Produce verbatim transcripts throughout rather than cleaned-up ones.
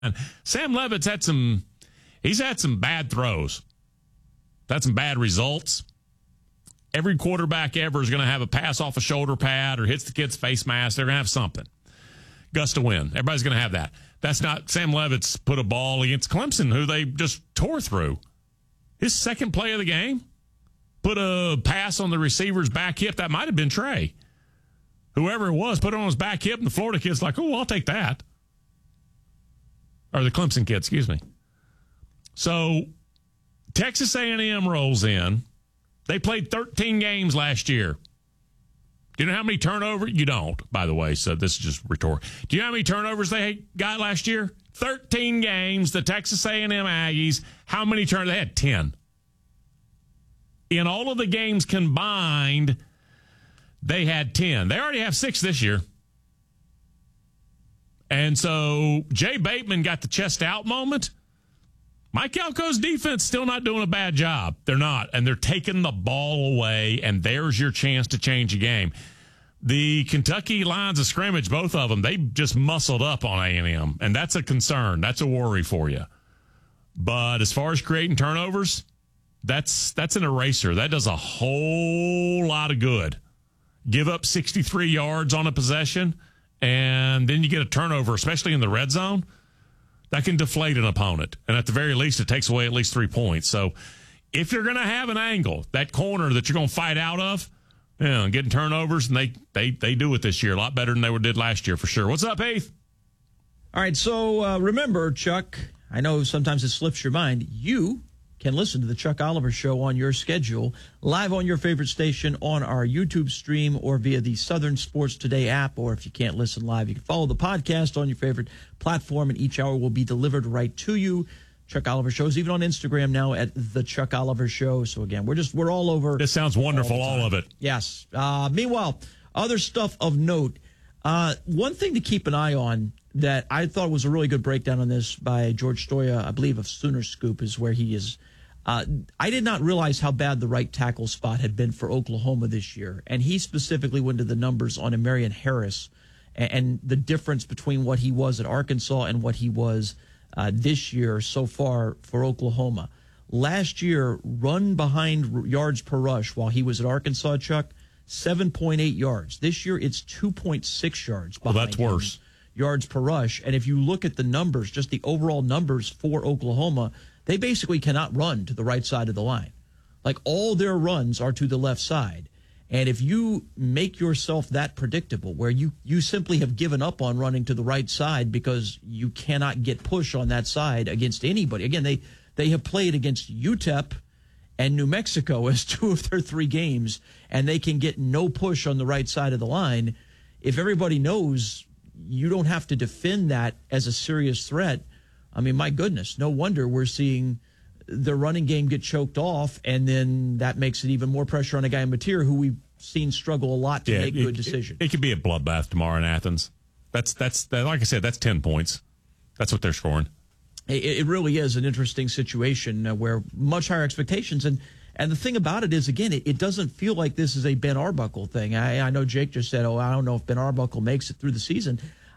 And Sam Levitt's had some, he's had some bad throws. Had some bad results. Every quarterback ever is going to have a pass off a shoulder pad or hits the kid's face mask. They're going to have something. Gust of wind. Everybody's going to have that. That's not, Sam Levitt's put a ball against Clemson, who they just tore through. His second play of the game, put a pass on the receiver's back hip. That might have been Trey. Whoever it was, put it on his back hip, and the Florida kid's like, oh, I'll take that. Or the Clemson kid, excuse me. So, Texas A and M rolls in. They played thirteen games last year. Do you know how many turnovers? You don't, by the way, so this is just rhetorical. Do you know how many turnovers they got last year? thirteen games, the Texas A and M Aggies. How many turnovers? They had ten. In all of the games combined, they had ten. They already have six this year. And so Jay Bateman got the chest out moment. Mike Elko's defense still not doing a bad job. They're not. And they're taking the ball away, and there's your chance to change a game. The Kentucky lines of scrimmage, both of them, they just muscled up on A and M, and that's a concern. That's a worry for you. But as far as creating turnovers, that's that's an eraser. That does a whole lot of good. Give up sixty-three yards on a possession, and then you get a turnover, especially in the red zone. That can deflate an opponent. And at the very least, it takes away at least three points. So if you're going to have an angle, that corner that you're going to fight out of, you know, getting turnovers, and they, they, they do it this year a lot better than they did last year for sure. What's up, Heath? All right, so uh, remember, Chuck, I know sometimes it slips your mind. You can listen to the Chuck Oliver Show on your schedule, live on your favorite station, on our YouTube stream, or via the Southern Sports Today app. Or if you can't listen live, you can follow the podcast on your favorite platform, and each hour will be delivered right to you. Chuck Oliver Shows, even on Instagram now at the Chuck Oliver Show. So again, we're just we're all over. This sounds wonderful, all, all of it. Yes. Uh, meanwhile, other stuff of note. Uh, one thing to keep an eye on that I thought was a really good breakdown on this by George Stoya, I believe of Sooner Scoop, is where he is. Uh, I did not realize how bad the right tackle spot had been for Oklahoma this year. And he specifically went to the numbers on Amarian Harris and, and the difference between what he was at Arkansas and what he was uh, this year so far for Oklahoma. Last year, run behind yards per rush while he was at Arkansas, Chuck, seven point eight yards. This year, it's two point six yards behind well, that's him, worse. yards per rush. And if you look at the numbers, just the overall numbers for Oklahoma, they basically cannot run to the right side of the line. Like, all their runs are to the left side. And if you make yourself that predictable, where you, you simply have given up on running to the right side because you cannot get push on that side against anybody. Again, they, they have played against U T E P and New Mexico as two of their three games, and they can get no push on the right side of the line. If everybody knows you don't have to defend that as a serious threat, I mean, my goodness, no wonder we're seeing the running game get choked off, and then that makes it even more pressure on a guy in Mateer who we've seen struggle a lot to yeah, make it, good decisions. It, it could be a bloodbath tomorrow in Athens. That's, that's that, like I said, that's ten points. That's what they're scoring. It, it really is an interesting situation uh, where much higher expectations. And, and the thing about it is, again, it, it doesn't feel like this is a Ben Arbuckle thing. I, I know Jake just said, oh, I don't know if Ben Arbuckle makes it through the season.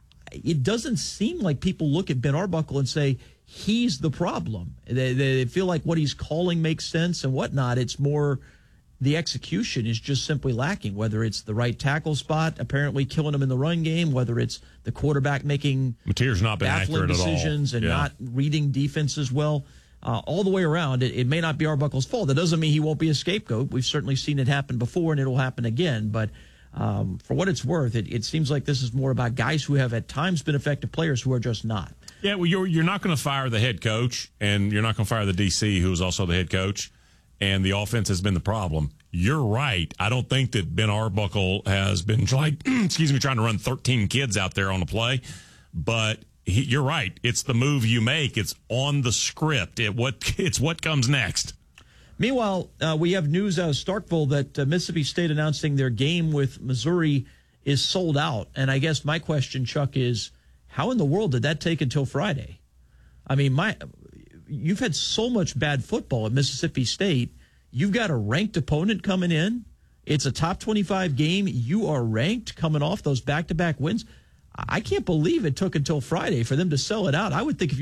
It doesn't seem like people look at Ben Arbuckle and say he's the problem. They, they feel like what he's calling makes sense and whatnot. It's more the execution is just simply lacking, whether it's the right tackle spot apparently killing him in the run game, whether it's the quarterback making Mateer's not been accurate decisions at all. and yeah. not reading defenses well. Uh, all the way around, it, it may not be Arbuckle's fault. That doesn't mean he won't be a scapegoat. We've certainly seen it happen before, and it'll happen again. But Um, for what it's worth, it, it seems like this is more about guys who have at times been effective players who are just not. Yeah, well, you're, you're not going to fire the head coach, and you're not going to fire the D C, who is also the head coach, and the offense has been the problem. You're right. I don't think that Ben Arbuckle has been, like, excuse me, trying to run thirteen kids out there on a play, but he, you're right. It's the move you make. It's on the script. It what It's what comes next. Meanwhile, uh, we have news out of Starkville that uh, Mississippi State announcing their game with Missouri is sold out. And I guess my question, Chuck, is how in the world did that take until Friday? I mean, my you've had so much bad football at Mississippi State. You've got a ranked opponent coming in. It's a top twenty-five game. You are ranked coming off those back-to-back wins. I can't believe it took until Friday for them to sell it out. I would think if